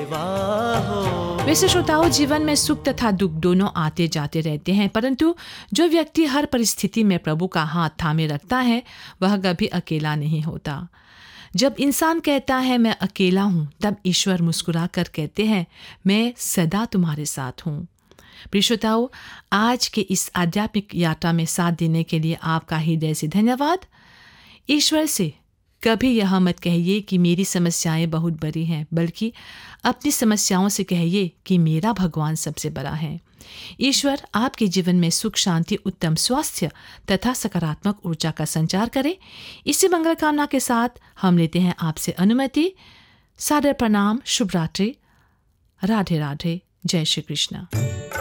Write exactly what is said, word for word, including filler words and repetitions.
वैसे श्रोताओं, जीवन में सुख तथा दुख दोनों आते जाते रहते हैं, परंतु जो व्यक्ति हर परिस्थिति में प्रभु का हाथ थामे रखता है वह कभी अकेला नहीं होता। जब इंसान कहता है मैं अकेला हूँ, तब ईश्वर मुस्कुरा कर कहते हैं मैं सदा तुम्हारे साथ हूँ। प्रिय श्रोताओं, आज के इस आध्यात्मिक यात्रा में साथ देने के लिए आपका हृदय से धन्यवाद। ईश्वर से कभी यह मत कहिए कि मेरी समस्याएं बहुत बड़ी हैं, बल्कि अपनी समस्याओं से कहिए कि मेरा भगवान सबसे बड़ा है। ईश्वर आपके जीवन में सुख, शांति, उत्तम स्वास्थ्य तथा सकारात्मक ऊर्जा का संचार करे। इसी मंगल कामना के साथ हम लेते हैं आपसे अनुमति। सादर प्रणाम, शुभ रात्रि, राधे राधे, जय श्री कृष्ण।